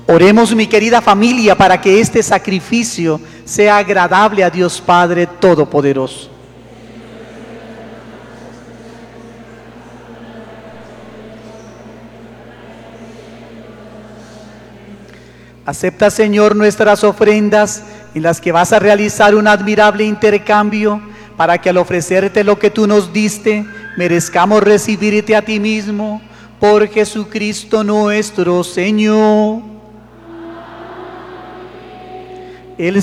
Oremos, mi querida familia, para que este sacrificio sea agradable a Dios Padre Todopoderoso. Acepta, Señor, nuestras ofrendas, en las que vas a realizar un admirable intercambio, para que al ofrecerte lo que tú nos diste, merezcamos recibirte a ti mismo, por Jesucristo nuestro Señor.